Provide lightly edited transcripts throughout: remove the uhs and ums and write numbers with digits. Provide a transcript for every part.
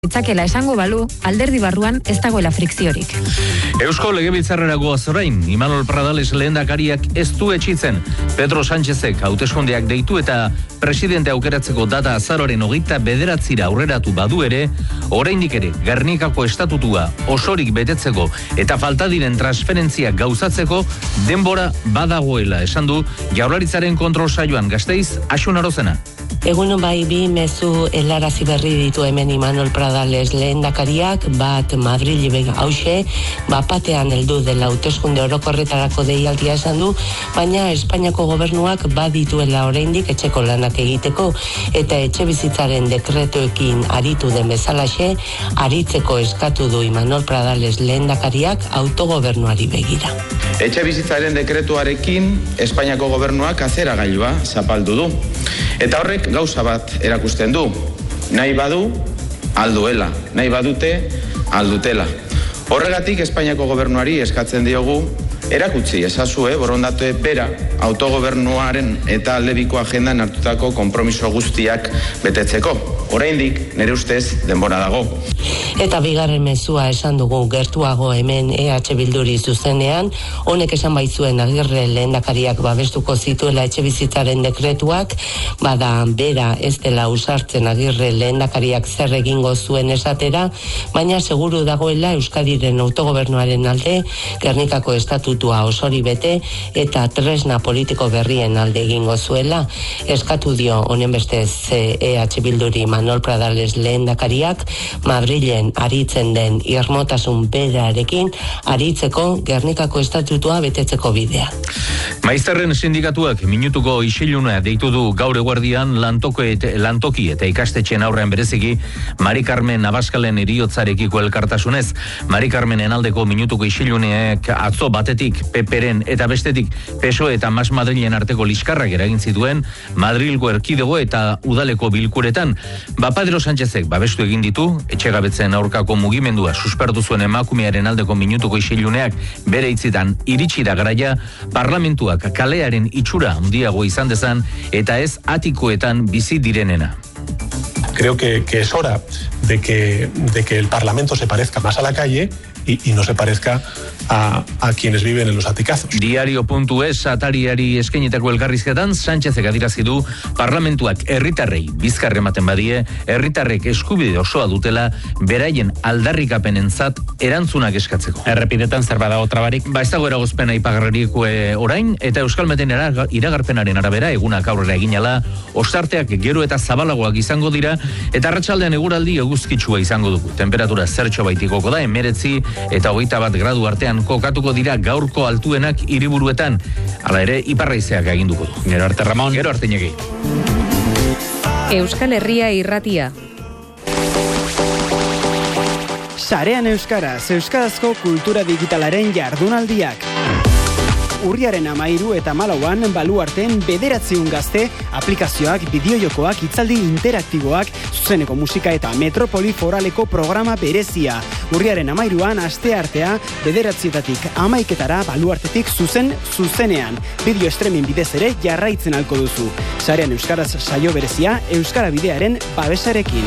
Itzakela esango balu, alderdi barruan ez dagoela frikziorik. Eusko Legebiltzarrera goaz orain, Imanol Pradales lehendakariak ez du etxitzen. Pedro Sánchezek hauteskundeak deitu eta presidente aukeratzeko data azaroaren 29 aurreratu badu ere, oraindik ere Gernikako estatutua osorik betetzeko eta falta diren transferentziak gauzatzeko denbora badagoela esan du Jaurlaritzaren kontrol saioan. Gasteiz, Asun Arozena. Egun bai bi mezu helarazi berri ditu hemen Imanol Pradales lehendakariak, bat Madrili hause, batean heldu dela hauteskunde orokorretarako deialdia esan du, baina Espainiako gobernuak badituela oraindik etxeko lanak egiteko eta etxebizitzaren dekretuekin aritu den bezalaxe, aritzeko eskatu du Imanol Pradales lehendakariak autogobernuari begira. Etxebizitzaren dekretuarekin Espainiako gobernuak azeragailua zapaldu du. Eta horrek gauza bat erakusten du. Nahi badu, alduela. Nahi badute, aldutela. Horregatik Espainiako gobernuari eskatzen diogu erakutsi ezazue borondate bera autogobernuaren eta aldebiko agendan hartutako konpromiso guztiak betetzeko. Oraindik nire ustez denbora dago. Eta bigarren mezua esan dugu gertuago hemen EH Bilduri zuzenean, honek esan baitzuen Agirre lehendakariak babestuko zituela etxebizitzaren dekretuak, bada bera ez dela usartzen Agirre lehendakariak zer egingo zuen esatera, baina seguru dagoela Euskadiren autogobernuaren alde, Gernikako estatutua osori bete eta tresna politiko berrien alde egingo zuela, eskatu dio honen bestez EH Bilduri Imanol Pradales lehendakariak Madrilen aritzen den irmotasun berarekin aritzeko Gernikako estatutua betetzeko bidea. Maizterren sindikatuak minutuko isiluna deitu du gaur eguerdian lantoki eta ikastetxeen aurrean bereziki Mari Carmen Abaskalen heriotzarekiko elkartasunez. Mari Carmenen aldeko minutuko isiluneak atzo batetik PPren eta bestetik PSOE eta Mas Madrilen arteko liskarrak eragin zituen Madrilgo erkidego eta udaleko bilkuretan. Pedro Sánchezek babestu egin ditu, etxegabetzen aurkako mugimendua suspertu zuen emakumearen aldeko minutuko isiluneak bere hitzitan iritsi da garaia parlamentuak kalearen itxura handiago izan dezan eta ez atikoetan bizi direnena. Creo que es hora de que el Parlamento se parezca más a la calle y no se parezca a quienes viven en los atikazos. Diario.es atariari eskainitako elkarrizketan Sánchezek adierazi du parlamentuak herritarrei bizkar ematen badie, herritarrek eskubide osoa dutela beraien aldarrikapenentzat erantzunak eskatzeko. Errepidetan zer badago trabarik? Ez dago eragozpena ipagarririk orain eta Euskalmeten iragarpenaren arabera egunak aurrera eginala, ostarteak gero eta zabalagoak izango dira eta arratsaldean eguraldi eguzkitsua izango dugu. Temperatura zertxo baitikoko da 19 eta 21 gradu artean kokatuko dira gaurko altuenak hiriburuetan. Hala ere, iparraizeak aginduko du. Gero arte Ramon. Gero arte Iñaki. Euskal Herria irratia. Sarean euskaraz, euskarazko kultura digitalaren jardunaldiak. Urriaren 13 eta 14 baluarten 900 gazte, aplikazioak, bideojokoak, hitzaldi interaktiboak, zuzeneko musika eta metropoli foraleko programa berezia. Urriaren 13an asteartea 9etatik 11etara baluartetik zuzenean. Bideo streaming bidez ere jarraitzen alko duzu. Sarean euskaraz saio berezia, Euskara Bidearen babesarekin.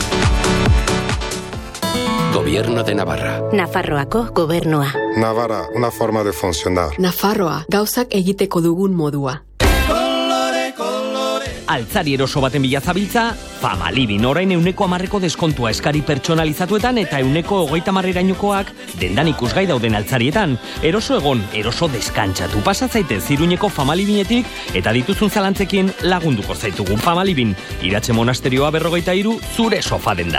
Gobierno de Navarra. Nafarroako gobernua. Navarra, una forma de funcionar. Nafarroa, gauzak egiteko dugun modua. Altzari eroso baten bila zabiltza, Famalibin orain 100% deskontua eskari pertsonalizatuetan eta 130%koak dendan ikusgai dauden altzarietan. Eroso egon, eroso deskantzatu. Pasa zaitez Iruñeko Famalibinetik eta dituzun zalantzekin lagunduko zaitugu. Famalibin, Iratxe Monasterioa 43, zure sofa denda.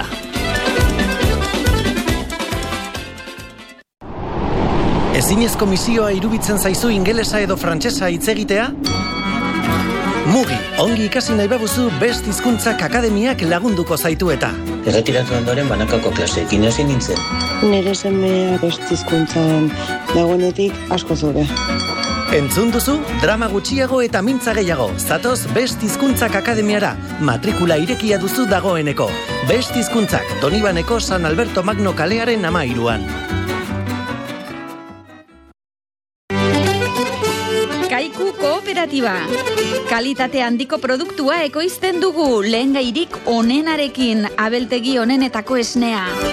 Ezinezko misioa iruditzen zaizu ingelesa edo frantsesa hitz egitea? Mugi, ongi ikasi nahi babuzu Best Hizkuntzak Akademiak lagunduko zaitu eta. Erretiratu ondoren banakako klaseekin hasi nintzen. Nire semea Best Hizkuntzan dagoenetik asko zure. Entzun duzu, drama gutxiago eta mintza gehiago. Zatoz Best Hizkuntzak Akademiara, matrikula irekia duzu dagoeneko. Best Hizkuntzak, Donibaneko San Alberto Magno kalearen 13an. kooperatiba. Kalitate handiko produktua ekoizten dugu, lehengairik onenarekin, abeltegi onenetako esnea.